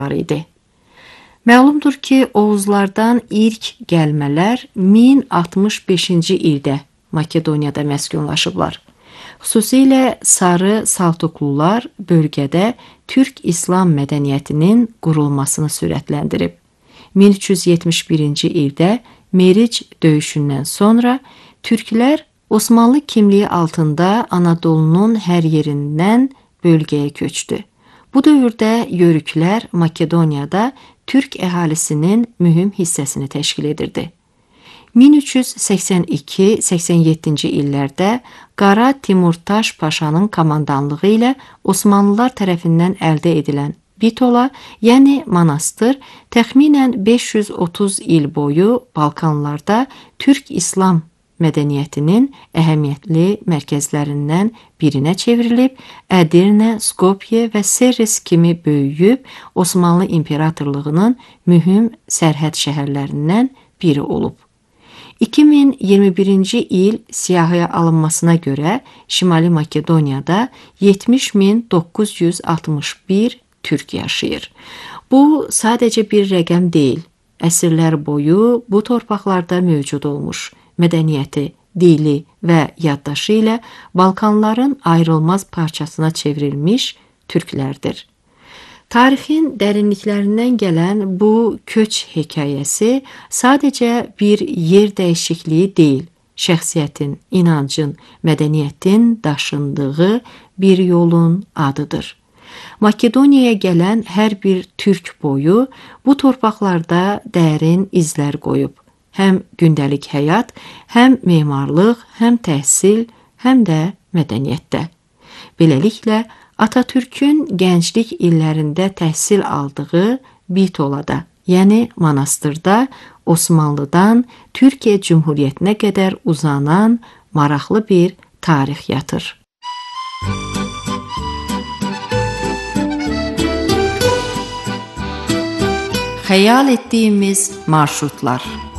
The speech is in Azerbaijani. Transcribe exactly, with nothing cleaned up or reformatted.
var idi. Məlumdur ki, Oğuzlardan ilk gəlmələr min altmış beşinci ildə Makedoniyada məskunlaşıblar. Xüsusilə Sarı Saltuklular bölgədə Türk İslam mədəniyyətinin qurulmasını sürətləndirib. min üç yüz yetmiş birinci ildə Meric döyüşündən sonra Türklər Osmanlı kimliyi altında Anadolunun hər yerindən bölgəyə köçdü. Bu dövrdə Yörüklər Makedoniyada Türk əhalisinin mühüm hissəsini təşkil edirdi. min üç yüz səksən iki səksən yeddinci illərdə Qara Timurtaş Paşanın komandanlığı ilə Osmanlılar tərəfindən əldə edilən Bitola, yəni Manastır, təxminən beş yüz otuz il boyu Balkanlarda Türk İslam mədəniyyətinin əhəmiyyətli mərkəzlərindən birinə çevrilib, Ədirnə, Skopye və Serres kimi böyüyüb Osmanlı İmperatorluğunun mühüm sərhəd şəhərlərindən biri olub. iki min iyirmi birinci il siyahıya alınmasına görə Şimali Makedoniyada yetmiş min doqquz yüz altmış bir Türk yaşayır. Bu sadəcə bir rəqəm deyil, əsrlər boyu bu torpaqlarda mövcud olmuş, mədəniyyəti, dili və yaddaşı ilə Balkanların ayrılmaz parçasına çevrilmiş türklərdir. Tarixin dərinliklərindən gələn bu köç hekayəsi sadəcə bir yer dəyişikliyi deyil, şəxsiyyətin, inancın, mədəniyyətin daşındığı bir yolun adıdır. Makedoniyaya gələn hər bir türk boyu bu torpaqlarda dərin izlər qoyub. Həm gündəlik həyat, həm memarlıq, həm təhsil, həm də mədəniyyətdə. Beləliklə, Atatürkün gənclik illərində təhsil aldığı Bitolada, yəni Manastırda Osmanlıdan Türkiyə Cümhuriyyətinə qədər uzanan maraqlı bir tarix yatır. Xəyal etdiyimiz marşrutlar.